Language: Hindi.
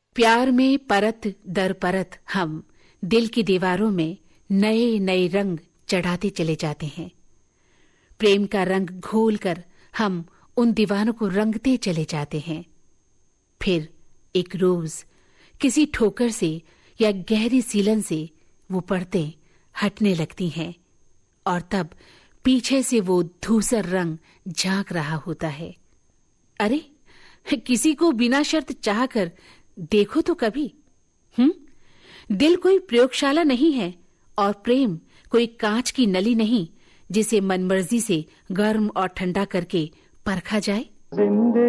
प्यार में परत दर परत हम दिल की दीवारों में नए नए रंग चढ़ाते चले जाते हैं। प्रेम का रंग घोलकर हम उन दीवारों को रंगते चले जाते हैं। फिर एक रोज किसी ठोकर से या गहरी सीलन से वो परतें हटने लगती हैं और तब पीछे से वो धूसर रंग झांक रहा होता है। अरे, किसी को बिना शर्त चाहकर देखो तो कभी। दिल कोई प्रयोगशाला नहीं है और प्रेम कोई कांच की नली नहीं जिसे मनमर्जी से गर्म और ठंडा करके परखा जाए।